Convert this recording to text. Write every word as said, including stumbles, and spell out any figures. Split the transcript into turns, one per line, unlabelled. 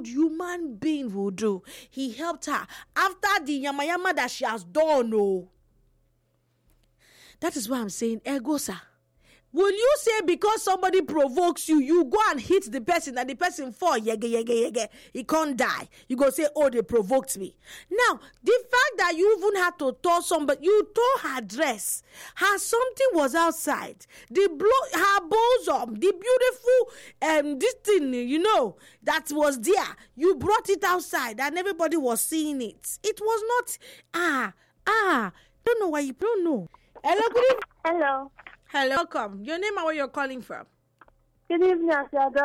good human being will do. He helped her after the yama yama that she has done. Oh, that is why I'm saying, ego, sir. Will you say because somebody provokes you, you go and hit the person and the person fall, yege, yege, yege, he can't die? You go say, oh, they provoked me. Now, the fact that you even had to tell somebody, you tore her dress, her something was outside, the blow, her bosom, the beautiful, um, this thing, you know, that was there, you brought it outside and everybody was seeing it. It was not, ah, ah, don't know why you don't know. Hello, good evening.
Hello.
Hello, welcome. Your name and where you're calling from?
Good evening, Asiada.